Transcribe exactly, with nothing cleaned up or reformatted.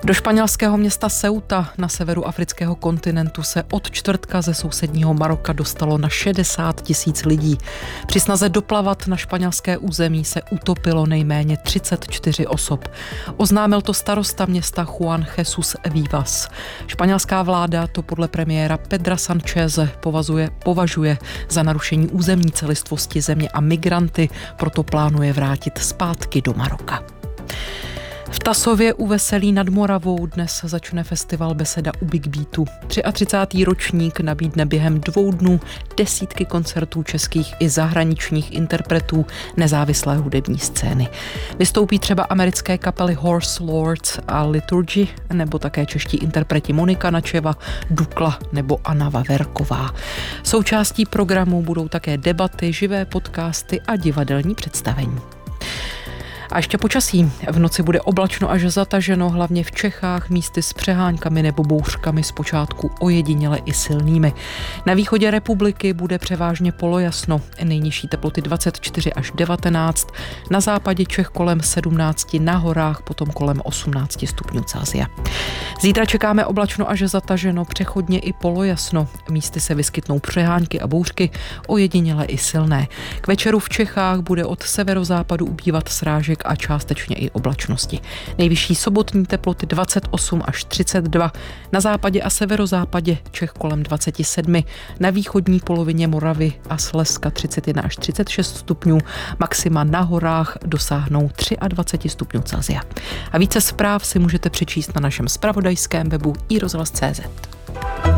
Do španělského města Ceuta na severu afrického kontinentu se od čtvrtka ze sousedního Maroka dostalo na šedesát tisíc lidí. Při snaze doplavat na španělské území se utopilo nejméně třicet čtyři osob. Oznámil to starosta města Juan Jesús Vivas. Španělská vláda to podle premiéra Pedra Sancheze považuje, považuje za narušení územní celistvosti země a migranty, proto plánuje vrátit zpátky do Maroka. V Tasově u Veselí nad Moravou dnes začne festival Beseda u Big Beatu. třicátý ročník nabídne během dvou dnů desítky koncertů českých i zahraničních interpretů nezávislé hudební scény. Vystoupí třeba americké kapely Horse Lords a Liturgy, nebo také čeští interpreti Monika Načeva, Dukla nebo Anna Vaverková. Součástí programu budou také debaty, živé podcasty a divadelní představení. A ještě počasí. V noci bude oblačno až zataženo, hlavně v Čechách, místy s přeháňkami nebo bouřkami, zpočátku ojediněle i silnými. Na východě republiky bude převážně polojasno, nejnižší teploty dvacet čtyři až devatenáct, na západě Čech kolem sedmnáct, na horách potom kolem osmnáct stupňů Celsia. Zítra čekáme oblačno až zataženo, přechodně i polojasno, místy se vyskytnou přehánky a bouřky, ojediněle i silné. K večeru v Čechách bude od severozápadu ubývat srážek a částečně i oblačnosti. Nejvyšší sobotní teploty dvacet osm až třicet dva, na západě a severozápadě Čech kolem dvacet sedm, na východní polovině Moravy a Slezska třicet jedna až třicet šest stupňů, maxima na horách dosáhnou dvacet tři stupňů Celsia. A více zpráv si můžete přečíst na našem zpravodajském webu i rozhlas tečka cé zet.